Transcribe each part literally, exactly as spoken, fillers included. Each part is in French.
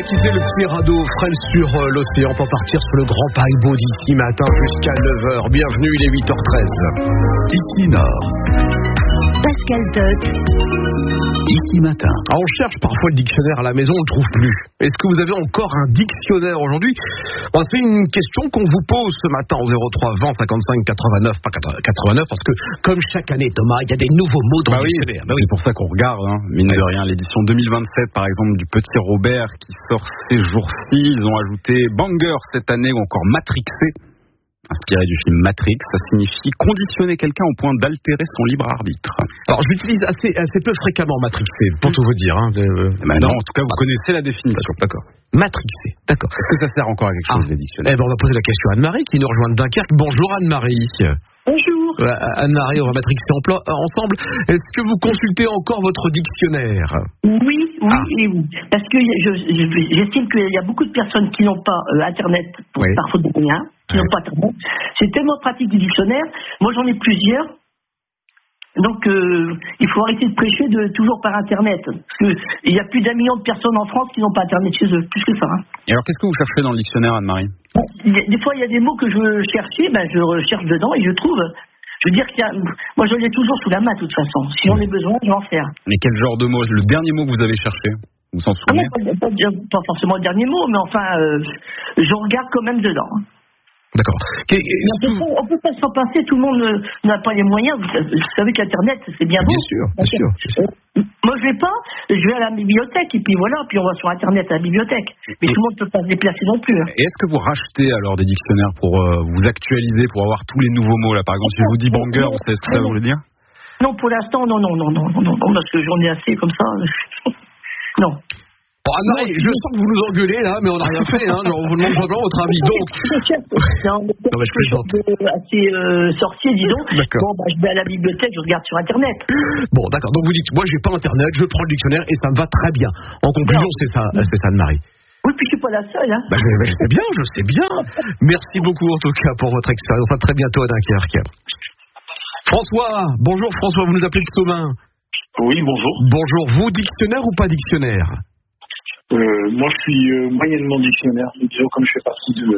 quitter le petit radeau frêle sur euh, l'océan pour partir sur le grand paquebot d'ici matin jusqu'à neuf heures. Bienvenue, il est huit heures treize. Ici Nord. Pascal Tot. Ici Matin. Alors on cherche parfois le dictionnaire à la maison, on ne le trouve plus. Est-ce que vous avez encore un dictionnaire aujourd'hui? Bon, c'est une question qu'on vous pose ce matin au zéro trois vingt cinquante-cinq quatre-vingt-neuf, pas quatre-vingt-neuf, parce que comme chaque année, Thomas, il y a des nouveaux mots dans bah le oui, dictionnaire. Bah oui. C'est pour ça qu'on regarde, hein, mine de rien, l'édition deux mille vingt-sept, par exemple, du Petit Robert qui sort ces jours-ci. Ils ont ajouté banger cette année ou encore matrixé. Inspiré du film Matrix, ça signifie conditionner quelqu'un au point d'altérer son libre arbitre. Alors je l'utilise assez, assez peu fréquemment, matrixé, pour tout vous dire. Hein. Euh, bah non, en tout cas, vous connaissez la définition. D'accord. Matrixé, d'accord. Est-ce que ça sert encore à quelque chose, ah. les dictionnaires? Eh ben, on va poser la question à Anne-Marie qui nous rejoint de Dunkerque. Bonjour Anne-Marie. Bonjour. Voilà, Anne-Marie, on va matrixer en pla- ensemble. Est-ce que vous consultez encore votre dictionnaire? Oui, oui ah. et oui. Parce que je, je, j'estime qu'il y a beaucoup de personnes qui n'ont pas euh, Internet, oui. par faute de moyens, qui oui. n'ont pas Internet. C'est tellement pratique du dictionnaire. Moi, j'en ai plusieurs. Donc, euh, il faut arrêter de prêcher de toujours par Internet. Parce qu'il y a plus d'un million de personnes en France qui n'ont pas Internet chez eux. Plus que ça. Hein. Et alors, qu'est-ce que vous cherchez dans le dictionnaire, Anne-Marie? Des fois, il y a des mots que je cherchais, ben, je recherche dedans et je trouve. Je veux dire qu'il y a... Moi, je l'ai toujours sous la main, de toute façon. Si j'en ai besoin, je vais en faire. Mais quel genre de mot? Le dernier mot que vous avez cherché? Vous vous en souvenez? Ah non, pas, pas, pas forcément le dernier mot, mais enfin, euh, je regarde quand même dedans. D'accord. Qu- on ne peut pas s'en passer, tout le monde n'a pas les moyens. Vous savez qu'Internet, c'est bien beau. Bien sûr, bien sûr, bien sûr. Moi, je ne vais pas, je vais à la bibliothèque, et puis voilà, puis on va sur Internet à la bibliothèque. Mais et tout le monde ne peut pas se déplacer non plus. Et est-ce que vous rachetez alors des dictionnaires pour euh, vous actualiser, pour avoir tous les nouveaux mots là? Par exemple, si je vous dis banger, vous savez ce que ça veut dire? Non, pour l'instant, non, non, non, non, non, non, parce que j'en ai assez comme ça. Non. Bon, Anne-Marie, je sens que vous nous engueulez là, mais on n'a rien fait, hein. Genre, on vous demande simplement votre avis. Donc, non, mais je plaisante. Assez euh, sorcier, dis donc. D'accord. Bon, bah, je vais à la bibliothèque, je regarde sur Internet. Bon, d'accord. Donc vous dites, moi, j'ai pas Internet, je prends le dictionnaire et ça me va très bien. En conclusion, non. c'est ça, c'est ça, Anne-Marie. Oui, puis je suis pas la seule, hein. Bah, je, bah, je sais bien, je sais bien. Merci beaucoup en tout cas pour votre expérience. À très bientôt à Dunkerque. François, bonjour François, vous nous appelez de Somain. Oui, bonjour. Bonjour, vous dictionnaire ou pas dictionnaire? Euh, moi, je suis euh, moyennement dictionnaire. Disons, comme je fais partie de...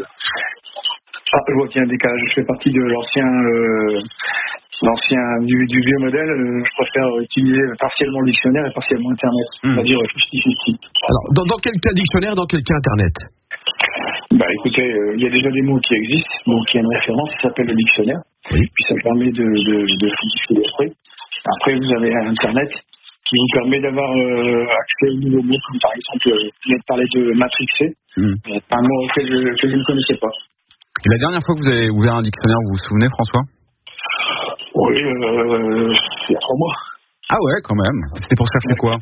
Ah, je vois qu'il y a un décalage. Je fais partie de l'ancien... Euh, l'ancien du, du vieux modèle. Euh, je préfère utiliser partiellement le dictionnaire et partiellement Internet. Mmh. C'est-à-dire cinquante cinquante. Alors, dans, dans quel cas dictionnaire, dans quel cas Internet? Bah, écoutez, il euh, y a déjà des mots qui existent. Donc, il y a une référence qui s'appelle le dictionnaire. Oui. Puis, ça permet de, de, de fluidifier l'esprit. Après, vous avez Internet, qui vous permet d'avoir euh, accès aux nouveaux mots, comme par exemple, euh, vous venez de parler de matrixé, mmh. un mot auquel je, que je ne connaissais pas. Et la dernière fois que vous avez ouvert un dictionnaire, vous vous souvenez, François? Oui, euh, il y a trois mois. Ah ouais, quand même. C'était pour chercher quoi?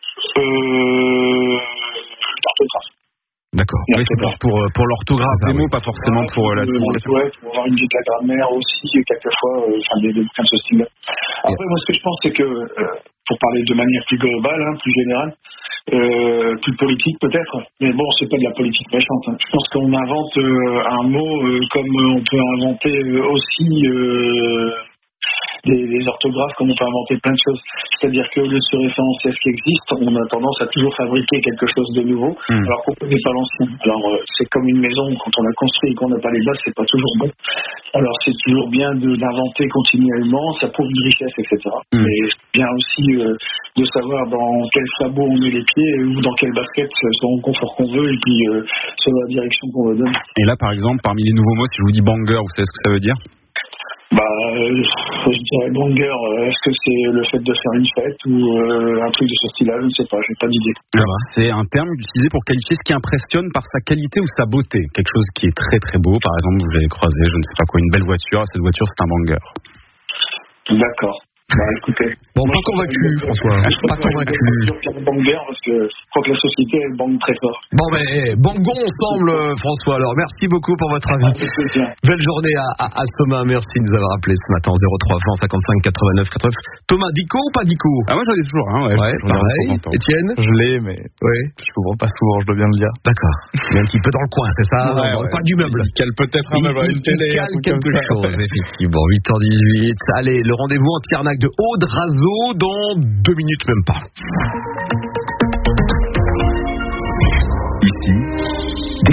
Euh... L'orthographe. D'accord. Oui, c'est plus pour, pour l'orthographe des mots, pas forcément ouais, pour euh, la signification. Ouais, pour avoir une petite grammaire aussi, quelquefois, euh, enfin, des, des bouquins de ce style. Après, moi, ce que je pense, c'est que, euh, pour parler de manière plus globale, hein, plus générale, euh, plus politique peut-être, mais bon, c'est pas de la politique méchante. Hein. Je pense qu'on invente euh, un mot euh, comme on peut inventer euh, aussi euh, des, des orthographes, comme on peut inventer plein de choses. C'est-à-dire qu'au lieu de se référencer à ce qui existe, on a tendance à toujours fabriquer quelque chose de nouveau, mmh. alors qu'on ne connaît pas l'ancien. Alors, euh, c'est comme une maison, quand on la construit et qu'on n'a pas les bases, c'est pas toujours bon. Alors, c'est toujours bien de, d'inventer continuellement, ça prouve une richesse, et cetera. Mmh. Mais c'est bien aussi euh, de savoir dans quel sabot on met les pieds ou dans quelle basket, selon le confort qu'on veut et puis euh, selon la direction qu'on veut donner. Et là, par exemple, parmi les nouveaux mots, si je vous dis banger, vous savez ce que ça veut dire? Bah, euh, je dirais banger, euh, est-ce que c'est le fait de faire une fête ou euh, un truc de ce style-là? Je ne sais pas, j'ai pas d'idée. Alors, c'est un terme utilisé pour qualifier ce qui impressionne par sa qualité ou sa beauté. Quelque chose qui est très très beau, par exemple, vous avez croisé, je ne sais pas quoi, une belle voiture, cette voiture c'est un banger. D'accord. Bah écoutez. Bon, pas convaincu, François. Pas convaincu. Banger parce que je crois que la société elle bangue très fort. Bon ben, eh, bangons ensemble, François. Alors, merci beaucoup pour votre avis. Belle journée à, à, à Thomas. Merci de nous avoir appelé ce matin zéro trois vingt cinquante-cinq quatre-vingt-neuf quatre-neuf. Thomas, Dico ou pas Dico? Ah moi j'en ai toujours un. Ouais. Ouais, pareil. Étienne? Je l'ai, mais ouais. Je comprends pas souvent. Je dois bien le dire. D'accord. Il est un petit peu dans le coin, c'est ça? Ouais, dans ouais. le coin du meuble. Il cale peut-être un meuble, une télé, il cale quelque chose, effectivement. huit heures dix-huit. Allez, le rendez-vous anti-arnaque de Aude Razo dans deux minutes, même pas.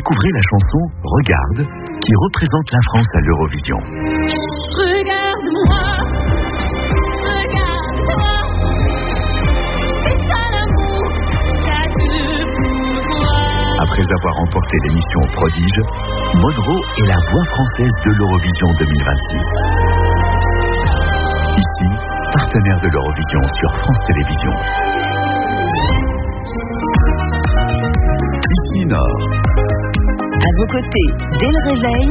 découvrez la chanson Regarde, qui représente la France à l'Eurovision. Regarde-moi, regarde-moi, c'est ça l'amour, ça te pouvoir. Après avoir remporté l'émission Prodige, Monroe est la voix française de l'Eurovision deux mille vingt-six. Ici, partenaire de l'Eurovision sur France Télévisions. Ici Nord. À vos côtés, dès le réveil.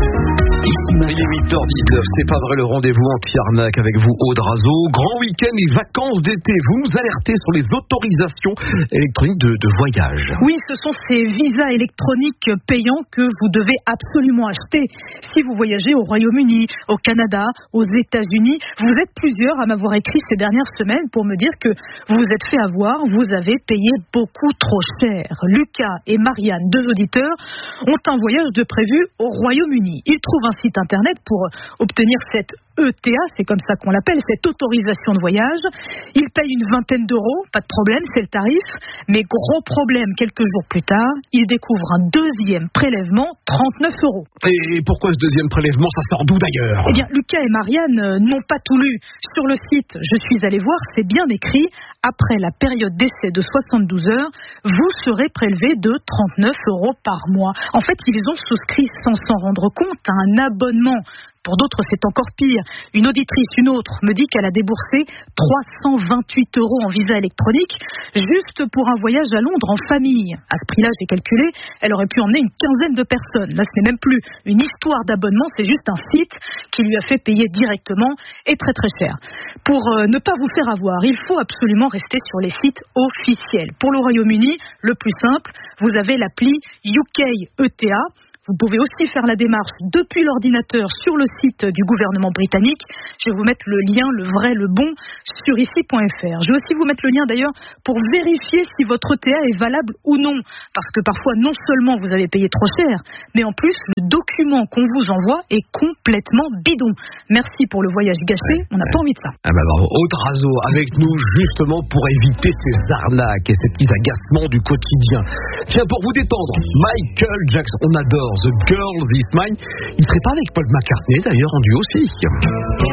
Il est huit heures dix-neuf, c'est pas vrai, le rendez-vous anti-arnaque avec vous, Aude Razo. Grand week-end et vacances d'été, vous nous alertez sur les autorisations électroniques de, de voyage. Oui, ce sont ces visas électroniques payants que vous devez absolument acheter. Si vous voyagez au Royaume-Uni, au Canada, aux États-Unis, vous êtes plusieurs à m'avoir écrit ces dernières semaines pour me dire que vous vous êtes fait avoir, vous avez payé beaucoup trop cher. Lucas et Marianne, deux auditeurs, ont un voyage de prévu au Royaume-Uni. Ils trouvent un site internet pour obtenir cette E T A, c'est comme ça qu'on l'appelle, cette autorisation de voyage. Ils payent une vingtaine d'euros, pas de problème, c'est le tarif. Mais gros problème, quelques jours plus tard, ils découvrent un deuxième prélèvement, trente-neuf euros. Et pourquoi ce deuxième prélèvement, ça sort d'où d'ailleurs? Eh bien, Lucas et Marianne euh, n'ont pas tout lu. Sur le site, je suis allé voir, c'est bien écrit. Après la période d'essai de soixante-douze heures, vous serez prélevé de trente-neuf euros par mois. En fait, ils ont souscrit sans s'en rendre compte à un abonnement. Pour d'autres, c'est encore pire. Une auditrice, une autre, me dit qu'elle a déboursé trois cent vingt-huit euros en visa électronique juste pour un voyage à Londres en famille. À ce prix-là, j'ai calculé, elle aurait pu emmener une quinzaine de personnes. Là, ce n'est même plus une histoire d'abonnement, c'est juste un site qui lui a fait payer directement et très très cher. Pour euh, ne pas vous faire avoir, il faut absolument rester sur les sites officiels. Pour le Royaume-Uni, le plus simple, vous avez l'appli U K E T A. Vous pouvez aussi faire la démarche depuis l'ordinateur sur le site du gouvernement britannique. Je vais vous mettre le lien, le vrai, le bon, sur ici point f r. Je vais aussi vous mettre le lien d'ailleurs pour vérifier si votre E T A est valable ou non. Parce que parfois, non seulement vous avez payé trop cher, mais en plus, le document qu'on vous envoie est complètement bidon. Merci pour le voyage gâché, on n'a pas envie de ça. Ah bah bravo, Aude Razo avec nous justement pour éviter ces arnaques et ces petits agacements du quotidien. Tiens, pour vous détendre, Michael Jackson, on adore The Girl Is Mine. Il serait pas avec Paul McCartney d'ailleurs en duo aussi.